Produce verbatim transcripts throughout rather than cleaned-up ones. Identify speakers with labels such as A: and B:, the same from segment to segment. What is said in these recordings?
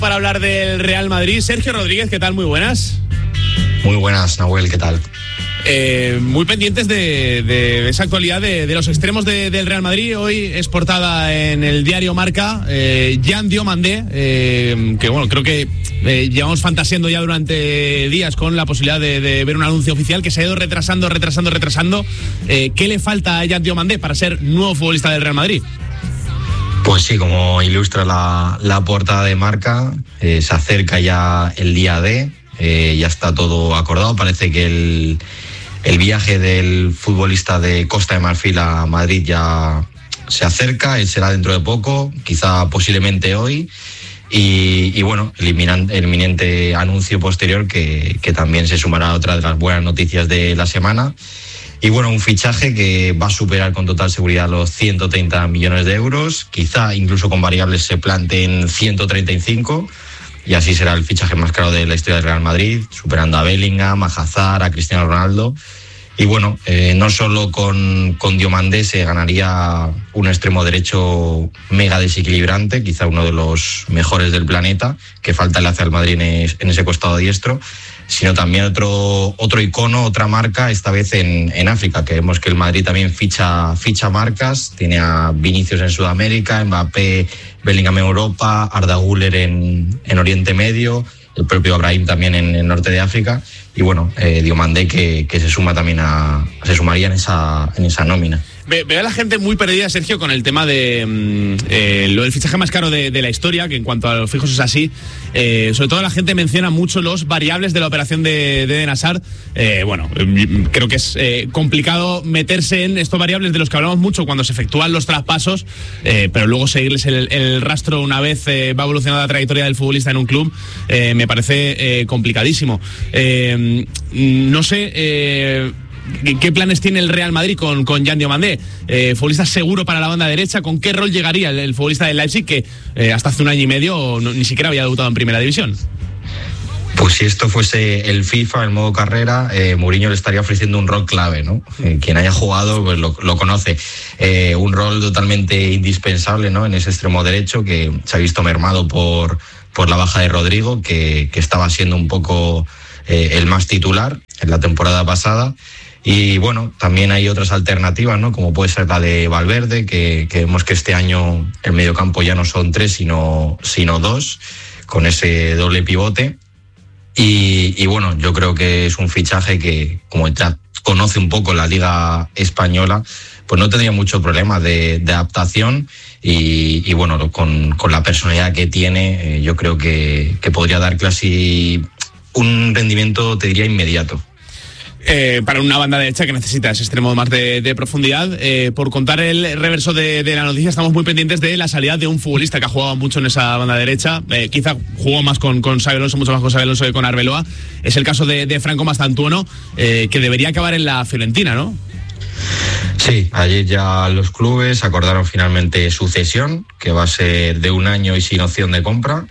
A: Para hablar del Real Madrid, Sergio Rodríguez, ¿qué tal? Muy buenas.
B: Muy buenas, Nahuel, ¿qué tal?
A: Eh, muy pendientes de, de esa actualidad de, de los extremos de, del Real Madrid. Hoy es portada en el diario Marca, eh, Yan Diomandé, eh, que bueno, creo que eh, llevamos fantaseando ya durante días con la posibilidad de, de ver un anuncio oficial que se ha ido retrasando, retrasando, retrasando. Eh, ¿Qué le falta a Yan Diomandé para ser nuevo futbolista del Real Madrid?
B: Pues sí, como ilustra la, la portada de Marca, eh, se acerca ya el día D, eh, ya está todo acordado. Parece que el, el viaje del futbolista de Costa de Marfil a Madrid ya se acerca, él será dentro de poco, quizá posiblemente hoy. Y, y bueno, el inminente, el inminente anuncio posterior que, que también se sumará a otra de las buenas noticias de la semana. Y bueno, un fichaje que va a superar con total seguridad los ciento treinta millones de euros, quizá incluso con variables se planteen ciento treinta y cinco, y así será el fichaje más caro de la historia del Real Madrid, superando a Bellingham, a Hazard, a Cristiano Ronaldo. Y bueno, eh, no solo con, con Diomandé se ganaría un extremo derecho mega desequilibrante, quizá uno de los mejores del planeta, que falta le hace al Madrid en, es, en ese costado diestro, sino también otro otro icono, otra marca, esta vez en, en África, que vemos que el Madrid también ficha, ficha marcas, tiene a Vinicius en Sudamérica, Mbappé, Bellingham en Europa, Arda Güler en, en Oriente Medio, el propio Abraham también en el norte de África, y bueno, eh, Diomandé que, que se suma también a, se sumaría en esa, en esa nómina.
A: Ve, veo a la gente muy perdida, Sergio, con el tema de eh, lo del fichaje más caro de, de la historia, que en cuanto a los fijos es así. Eh, sobre todo la gente menciona mucho los variables de la operación de, de Eden Hazard. Eh, bueno, creo que es eh, complicado meterse en estos variables de los que hablamos mucho cuando se efectúan los traspasos, eh, pero luego seguirles el, el rastro una vez eh, va evolucionando la trayectoria del futbolista en un club, eh, me parece eh, complicadísimo. Eh, no sé... Eh, ¿Qué planes tiene el Real Madrid con, con Yan Diomandé? Eh, futbolista seguro para la banda derecha. ¿Con qué rol llegaría el, el futbolista del Leipzig que eh, hasta hace un año y medio no, ni siquiera había debutado en Primera División?
B: Pues si esto fuese el FIFA, el modo carrera, eh, Mourinho le estaría ofreciendo un rol clave, ¿no? Eh, quien haya jugado pues lo, lo conoce. Eh, un rol totalmente indispensable, ¿no? En ese extremo derecho que se ha visto mermado por, por la baja de Rodrigo, que, que estaba siendo un poco eh, el más titular en la temporada pasada. Y bueno, también hay otras alternativas, ¿no? Como puede ser la de Valverde, que, que vemos que este año el mediocampo ya no son tres, sino, sino dos, con ese doble pivote. Y, y bueno, yo creo que es un fichaje que, como ya conoce un poco la Liga Española, pues no tendría mucho problema de, de adaptación. Y, y bueno, con, con la personalidad que tiene, eh, yo creo que, que podría dar casi un rendimiento, te diría, inmediato.
A: Eh, para una banda derecha que necesita ese extremo más de, de profundidad. Eh, por contar el reverso de, de la noticia, estamos muy pendientes de la salida de un futbolista que ha jugado mucho en esa banda derecha. Eh, quizá jugó más con, con Xabi Alonso, mucho más con Xabi Alonso que con Arbeloa. Es el caso de, de Franco Mastantuono, eh, que debería acabar en la Fiorentina, ¿no?
B: Sí, ayer ya los clubes acordaron finalmente su cesión, que va a ser de un año y sin opción de compra.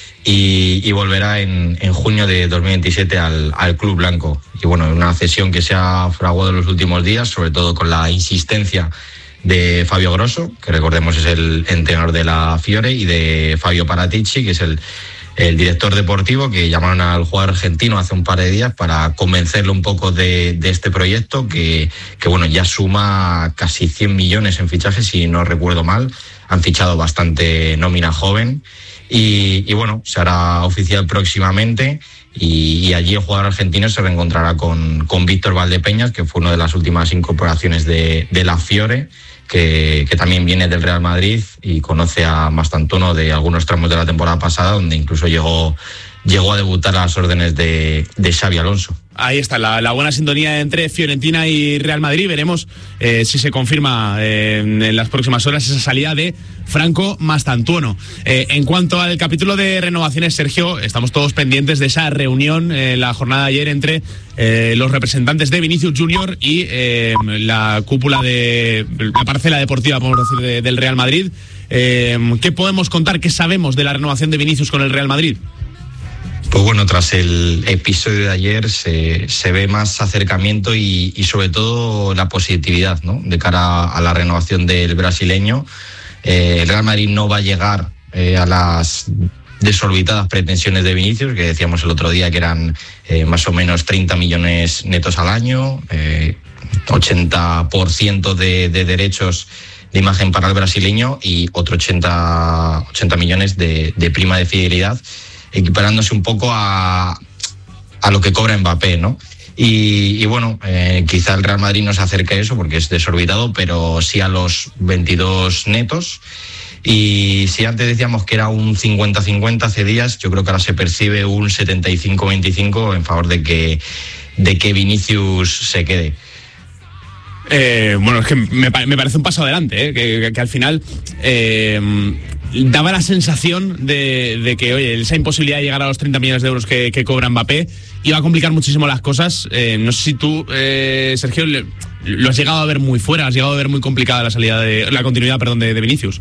B: Y, y volverá en, en junio de dos mil veintisiete al, al club blanco. Y bueno, una cesión que se ha fraguado en los últimos días, sobre todo con la insistencia de Fabio Grosso, que recordemos es el entrenador de la Fiore, y de Fabio Paratici, que es el, el director deportivo, que llamaron al jugador argentino hace un par de días para convencerlo un poco de, de este proyecto, que, que bueno, ya suma casi cien millones en fichajes, si no recuerdo mal. Han fichado bastante nómina joven. Y, y bueno, se hará oficial próximamente y, y allí el jugador argentino se reencontrará con, con Víctor Valdepeñas, que fue una de las últimas incorporaciones de, de la Fiore, que, que también viene del Real Madrid y conoce a Mastantuono de algunos tramos de la temporada pasada, donde incluso llegó, llegó a debutar a las órdenes de, de Xabi Alonso.
A: Ahí está, la, la buena sintonía entre Fiorentina y Real Madrid. Veremos eh, si se confirma eh, en las próximas horas esa salida de Franco Mastantuono. Eh, en cuanto al capítulo de renovaciones, Sergio, estamos todos pendientes de esa reunión en eh, la jornada de ayer entre eh, los representantes de Vinicius Junior y eh, la cúpula de la parcela deportiva, podemos decir, de, del Real Madrid. Eh, ¿Qué podemos contar? ¿Qué sabemos de la renovación de Vinicius con el Real Madrid?
B: Pues bueno, tras el episodio de ayer se, se ve más acercamiento y, y sobre todo la positividad, ¿no?, de cara a la renovación del brasileño. Eh, el Real Madrid no va a llegar eh, a las desorbitadas pretensiones de Vinicius, que decíamos el otro día que eran eh, más o menos treinta millones netos al año, eh, ochenta por ciento de, de derechos de imagen para el brasileño y otro ochenta, ochenta millones de, de prima de fidelidad, equiparándose un poco a, a lo que cobra Mbappé, ¿no? Y, y bueno, eh, quizá el Real Madrid no se acerque a eso porque es desorbitado, pero sí a los veintidós netos. Y si antes decíamos que era un cincuenta cincuenta hace días, yo creo que ahora se percibe un setenta y cinco veinticinco en favor de que, de que Vinicius se quede.
A: Eh, bueno, es que me, me parece un paso adelante, ¿eh? que, que, que al final eh, daba la sensación de, de que, oye, esa imposibilidad de llegar a los treinta millones de euros que, que cobra Mbappé iba a complicar muchísimo las cosas. Eh, no sé si tú, eh, Sergio, le, lo has llegado a ver muy fuera, has llegado a ver muy complicada la salida de la continuidad, perdón, de, de Vinicius.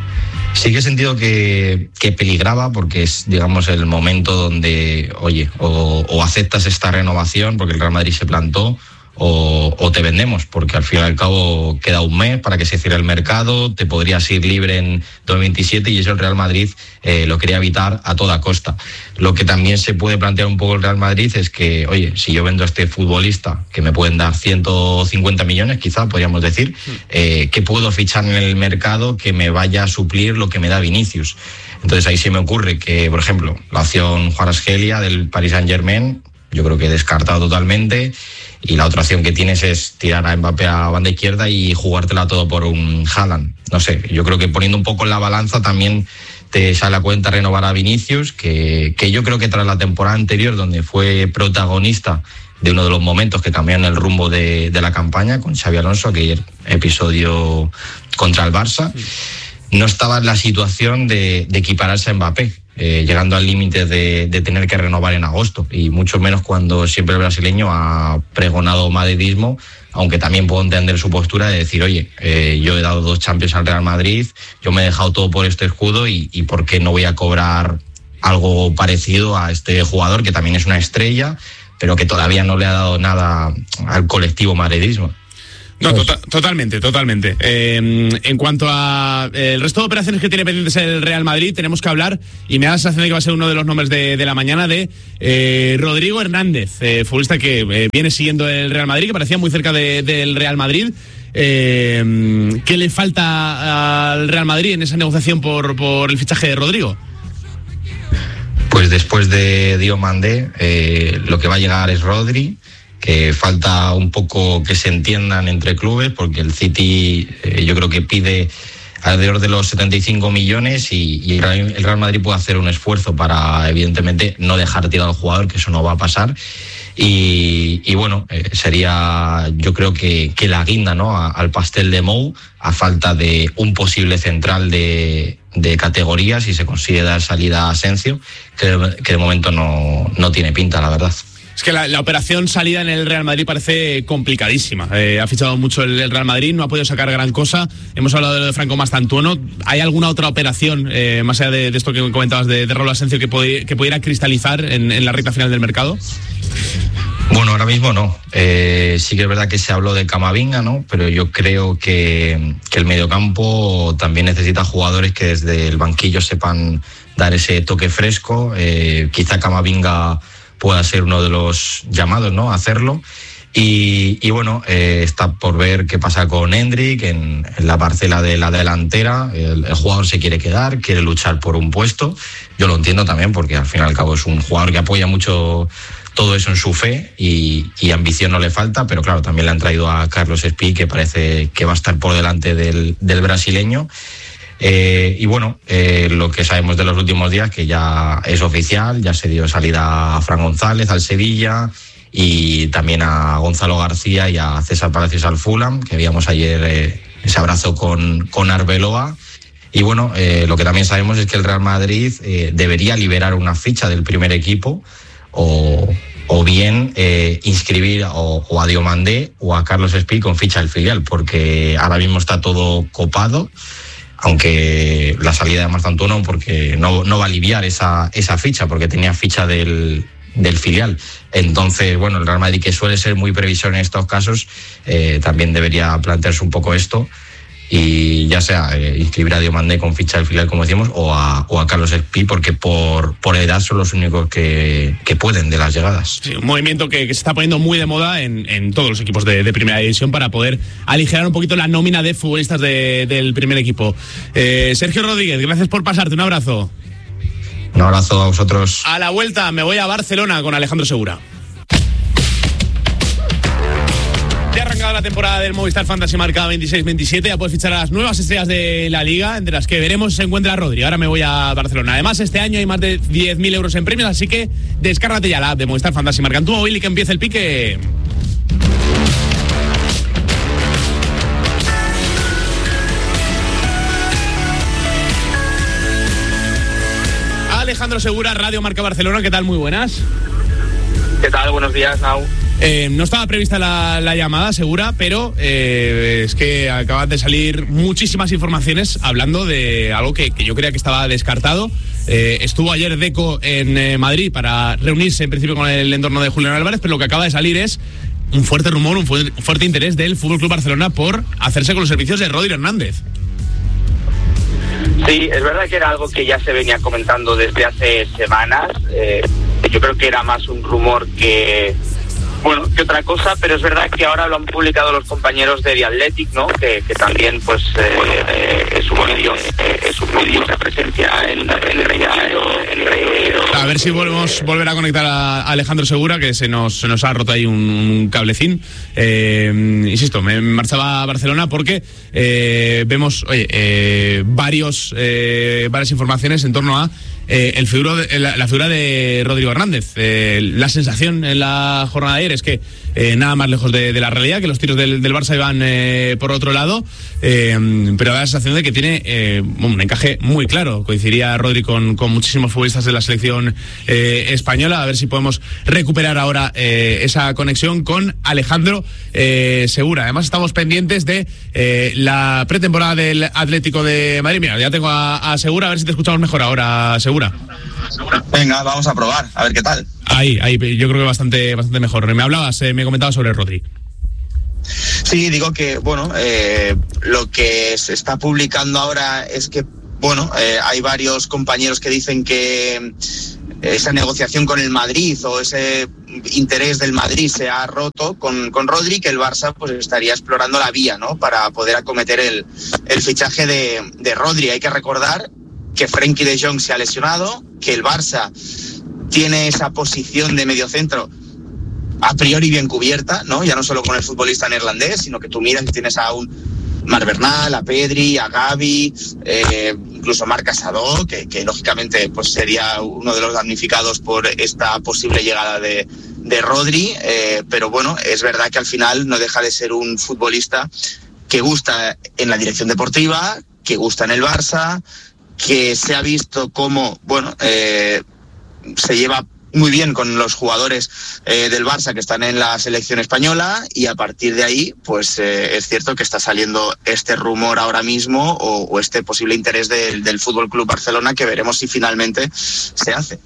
B: Sí que he sentido que, que peligraba porque es, digamos, el momento donde, oye, o, o aceptas esta renovación porque el Real Madrid se plantó, O, o te vendemos, porque al fin y al cabo queda un mes para que se cierre el mercado, te podrías ir libre en dos mil veintisiete y eso el Real Madrid eh, lo quería evitar a toda costa. Lo que también se puede plantear un poco el Real Madrid es que, oye, si yo vendo a este futbolista, que me pueden dar ciento cincuenta millones, quizá podríamos decir, eh, ¿qué puedo fichar en el mercado que me vaya a suplir lo que me da Vinicius? Entonces ahí se me ocurre que, por ejemplo, la opción Kvaratskhelia del Paris Saint-Germain, yo creo que descartado totalmente. Y la otra opción que tienes es tirar a Mbappé a banda izquierda y jugártela todo por un Haaland. No sé, yo creo que poniendo un poco en la balanza también te sale a cuenta renovar a Vinicius, que, que yo creo que tras la temporada anterior, donde fue protagonista de uno de los momentos que cambiaron el rumbo de, de la campaña con Xabi Alonso, aquel episodio contra el Barça, no estaba en la situación de, de equipararse a Mbappé. Eh, llegando al límite de, de tener que renovar en agosto, y mucho menos cuando siempre el brasileño ha pregonado madridismo, aunque también puedo entender su postura de decir, oye, eh, yo he dado dos Champions al Real Madrid, yo me he dejado todo por este escudo y, y ¿por qué no voy a cobrar algo parecido a este jugador que también es una estrella, pero que todavía no le ha dado nada al colectivo madridismo?
A: No, to- totalmente, totalmente. Eh, en cuanto a eh, el resto de operaciones que tiene pendientes el Real Madrid, tenemos que hablar, y me da la sensación de que va a ser uno de los nombres de, de la mañana, de eh, Rodrigo Hernández, eh, futbolista que eh, viene siguiendo el Real Madrid, que parecía muy cerca de, del Real Madrid. Eh, ¿Qué le falta al Real Madrid en esa negociación por, por el fichaje de Rodrigo?
B: Pues después de Diomandé, eh, lo que va a llegar es Rodri, que falta un poco que se entiendan entre clubes, porque el City eh, yo creo que pide alrededor de los setenta y cinco millones y, y el Real Madrid puede hacer un esfuerzo para, evidentemente, no dejar tirado al jugador, que eso no va a pasar. Y, y bueno, eh, sería yo creo que, que la guinda, ¿no?, a, al pastel de Mou, a falta de un posible central de, de categoría, si se consigue dar salida a Asensio, que, que de momento no, no tiene pinta, la verdad.
A: Es que la, la operación salida en el Real Madrid parece complicadísima. Eh, ha fichado mucho el, el Real Madrid, no ha podido sacar gran cosa. Hemos hablado de lo de Franco Mastantuono. ¿Hay alguna otra operación, eh, más allá de, de esto que comentabas de, de Raúl Asensio, que, pod- que pudiera cristalizar en, en la recta final del mercado?
B: Bueno, ahora mismo no. Eh, sí que es verdad que se habló de Camavinga, ¿no? Pero yo creo que, que el mediocampo también necesita jugadores que desde el banquillo sepan dar ese toque fresco. Eh, quizá Camavinga pueda ser uno de los llamados, ¿no?, a hacerlo. Y, y bueno, eh, está por ver qué pasa con Endrick en, en la parcela de la delantera. El, el jugador se quiere quedar, quiere luchar por un puesto. Yo lo entiendo también porque al fin y al cabo es un jugador que apoya mucho todo eso en su fe y, y ambición no le falta, pero claro, también le han traído a Carlos Espí, que parece que va a estar por delante del, del brasileño. Eh, y bueno, eh, lo que sabemos de los últimos días, que ya es oficial, ya se dio salida a Fran González al Sevilla y también a Gonzalo García y a César Palacios al Fulham, que veíamos ayer eh, ese abrazo con, con Arbeloa. Y bueno, eh, lo que también sabemos es que el Real Madrid eh, debería liberar una ficha del primer equipo o, o bien eh, inscribir o, o a Diomandé o a Carlos Espí con ficha del filial, porque ahora mismo está todo copado, aunque la salida de Mastantuono porque no, no va a aliviar esa, esa ficha, porque tenía ficha del, del filial. Entonces, bueno, el Real Madrid, que suele ser muy previsor en estos casos, eh, también debería plantearse un poco esto. y ya sea eh, inscribir a Diomandé con ficha del filial, como decíamos, o a, o a Carlos Espí, porque por, por edad son los únicos que, que pueden de las llegadas.
A: Sí, un movimiento que, que se está poniendo muy de moda en, en todos los equipos de, de primera división para poder aligerar un poquito la nómina de futbolistas de, del primer equipo. Eh, Sergio Rodríguez, gracias por pasarte, un abrazo.
B: Un abrazo a vosotros.
A: A la vuelta me voy a Barcelona con Alejandro Segura. Ya ha arrancado la temporada del Movistar Fantasy Marca veintiséis veintisiete, ya puedes fichar a las nuevas estrellas de la Liga, entre las que veremos si se encuentra Rodri. Ahora me voy a Barcelona. Además, este año hay más de diez mil euros en premios, así que descárgate ya la app de Movistar Fantasy Marca en tu móvil y que empiece el pique. Alejandro Segura, Radio Marca Barcelona, ¿qué tal? Muy buenas.
C: ¿Qué tal? Buenos días, Nau.
A: Eh, no estaba prevista la, la llamada, Segura, pero eh, es que acaban de salir muchísimas informaciones hablando de algo que, que yo creía que estaba descartado. Eh, estuvo ayer Deco en eh, Madrid para reunirse en principio con el entorno de Julián Álvarez, pero lo que acaba de salir es un fuerte rumor, un fuerte, un fuerte interés del F C Barcelona por hacerse con los servicios de Rodri Hernández.
C: Sí, es verdad que era algo que ya se venía comentando desde hace semanas. Eh, yo creo que era más un rumor que... bueno, que otra cosa, pero es verdad que ahora lo han publicado los compañeros de The Athletic, ¿no? Que, que también, pues, eh, eh, es un medio, eh, es un medio de presencia en, en el Reino Unido.
A: A ver si volvemos volver a conectar a Alejandro Segura, que se nos, se nos ha roto ahí un, un cablecín. Eh, insisto, me marchaba a Barcelona porque eh, vemos, oye, eh, varios, eh, varias informaciones en torno a Eh, el figuro de, la, la figura de Rodrigo Hernández. Eh, la sensación en la jornada de ayer es que eh, nada más lejos de, de la realidad, que los tiros del, del Barça iban eh, por otro lado, eh, pero da la sensación de que tiene eh, un encaje muy claro. Coincidiría Rodri con, con muchísimos futbolistas de la selección eh, española. A ver si podemos recuperar ahora eh, esa conexión con Alejandro eh, Segura. Además estamos pendientes de eh, la pretemporada del Atlético de Madrid. Mira, ya tengo a, a Segura, a ver si te escuchamos mejor ahora, Segura.
D: Venga, vamos a probar, a ver qué tal.
A: Ahí, ahí, yo creo que bastante, bastante mejor. Me hablabas, eh, me comentabas sobre Rodri.
D: Sí, digo que, bueno, eh, lo que se está publicando ahora es que, bueno, eh, hay varios compañeros que dicen que esa negociación con el Madrid o ese interés del Madrid se ha roto con, con Rodri, que el Barça pues estaría explorando la vía, ¿no?, para poder acometer el, el fichaje de, de Rodri. Hay que recordar que Frenkie de Jong se ha lesionado, que el Barça tiene esa posición de mediocentro a priori bien cubierta, ¿no? Ya no solo con el futbolista neerlandés, sino que tú miras y tienes a un Marc Bernal, a Pedri, a Gavi, eh, incluso Marc Casado, que, que lógicamente pues sería uno de los damnificados por esta posible llegada de, de Rodri, eh, pero bueno, es verdad que al final no deja de ser un futbolista que gusta en la dirección deportiva, que gusta en el Barça, que se ha visto cómo, bueno, eh, se lleva muy bien con los jugadores eh, del Barça que están en la selección española, y a partir de ahí, pues eh, es cierto que está saliendo este rumor ahora mismo o, o este posible interés del, del F C Barcelona, que veremos si finalmente se hace.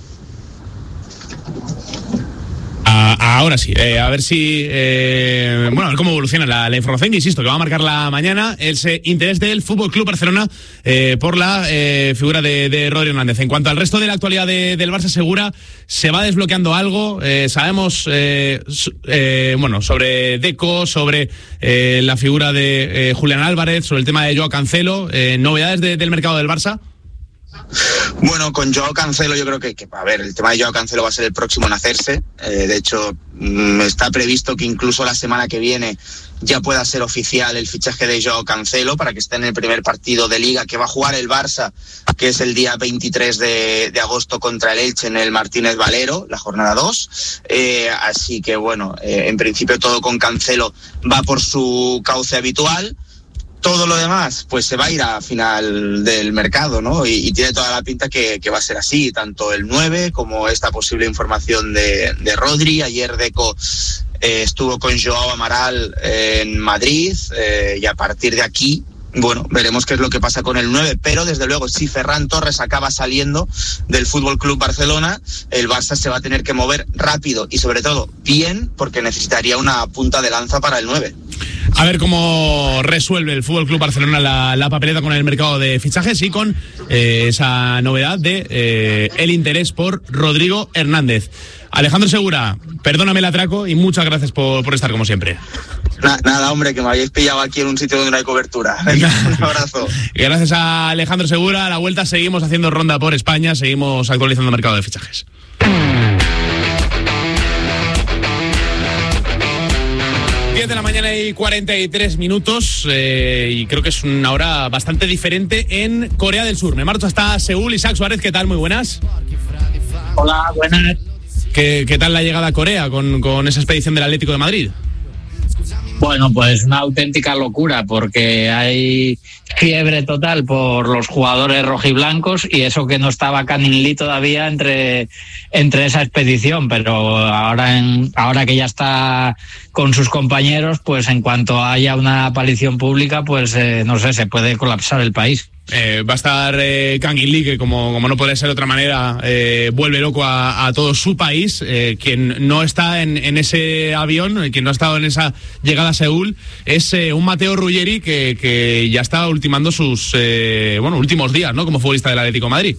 A: Ahora sí, eh, a ver si, eh, bueno, a ver cómo evoluciona la, la información, que insisto, que va a marcar la mañana ese interés del F C Barcelona eh, por la eh, figura de, de Rodri Hernández. En cuanto al resto de la actualidad de, del Barça, Segura, ¿se va desbloqueando algo? Eh, sabemos, eh, eh, bueno, sobre Deco, sobre eh, la figura de eh, Julián Álvarez, sobre el tema de Joao Cancelo, eh, ¿novedades de, del mercado del Barça?
D: Bueno, con Joao Cancelo yo creo que, que, a ver, el tema de Joao Cancelo va a ser el próximo en hacerse. Eh, de hecho, mmm, está previsto que incluso la semana que viene ya pueda ser oficial el fichaje de Joao Cancelo para que esté en el primer partido de Liga que va a jugar el Barça, que es el día veintitrés de, de agosto contra el Elche en el Martínez Valero, la jornada dos. Eh, así que bueno, eh, en principio todo con Cancelo va por su cauce habitual. Todo lo demás, pues se va a ir a final del mercado, ¿no? Y, y tiene toda la pinta que, que va a ser así, tanto el nueve como esta posible información de, de Rodri. Ayer Deco eh, estuvo con Joao Amaral eh, en Madrid, eh, y a partir de aquí, bueno, veremos qué es lo que pasa con el nueve, pero desde luego si Ferran Torres acaba saliendo del F C Barcelona, el Barça se va a tener que mover rápido y sobre todo bien, porque necesitaría una punta de lanza para el nueve.
A: A ver cómo resuelve el F C Barcelona la, la papeleta con el mercado de fichajes y con eh, esa novedad de eh, el interés por Rodrigo Hernández. Alejandro Segura, perdóname el atraco y muchas gracias por, por estar como siempre.
D: Na, nada, hombre, que me habéis pillado aquí en un sitio donde no hay cobertura. Venga, un abrazo.
A: Gracias a Alejandro Segura. A la vuelta seguimos haciendo ronda por España, seguimos actualizando el mercado de fichajes. diez de la mañana y cuarenta y tres minutos eh, y creo que es una hora bastante diferente en Corea del Sur. Me marcho hasta Seúl. Isaac Suárez, ¿qué tal? Muy buenas.
E: Hola, buenas.
A: ¿Qué, qué tal la llegada a Corea con, con esa expedición del Atlético de Madrid?
E: Bueno, pues una auténtica locura porque hay fiebre total por los jugadores rojiblancos y eso que no estaba Canning Lee todavía entre, entre esa expedición, pero ahora, en, ahora que ya está con sus compañeros, pues en cuanto haya una aparición pública, pues eh, no sé, se puede colapsar el país.
A: Eh, va a estar eh, Kangin Lee, que como, como no puede ser de otra manera, eh, vuelve loco a, a todo su país. Eh, quien no está en, en ese avión, quien no ha estado en esa llegada a Seúl, es eh, un Mateo Ruggeri que, que ya está ultimando sus eh, bueno últimos días, ¿no? Como futbolista del Atlético de Madrid.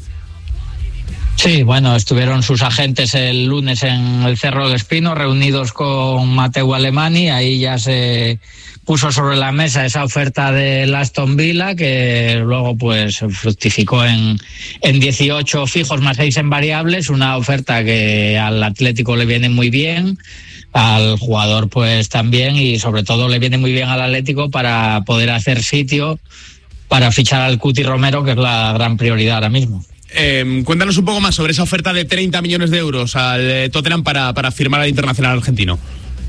E: Sí, bueno, estuvieron sus agentes el lunes en el Cerro del Espino reunidos con Mateu Alemany. Ahí ya se puso sobre la mesa esa oferta del Aston Villa que luego pues fructificó en, en dieciocho fijos más seis en variables, una oferta que al Atlético le viene muy bien, al jugador pues también, y sobre todo le viene muy bien al Atlético para poder hacer sitio para fichar al Cuti Romero, que es la gran prioridad ahora mismo.
A: Eh, cuéntanos un poco más sobre esa oferta de treinta millones de euros al Tottenham para, para firmar al internacional argentino.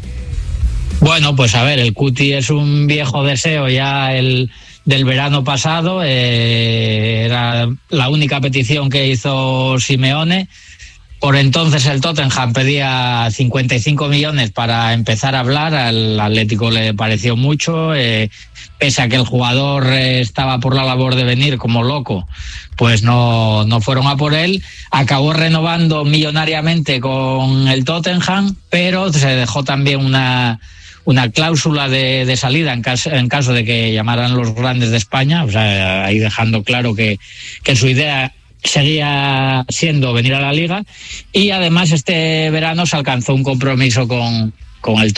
E: Bueno, pues a ver, el Cuti es un viejo deseo ya el del verano pasado, eh, era la única petición que hizo Simeone. Por entonces el Tottenham pedía cincuenta y cinco millones para empezar a hablar, al Atlético le pareció mucho, eh, pese a que el jugador eh, estaba por la labor de venir como loco, pues no, no fueron a por él. Acabó renovando millonariamente con el Tottenham, pero se dejó también una... una cláusula de, de salida en caso, en caso de que llamaran los grandes de España, o sea, ahí dejando claro que, que su idea seguía siendo venir a la Liga, y además este verano se alcanzó un compromiso con, con el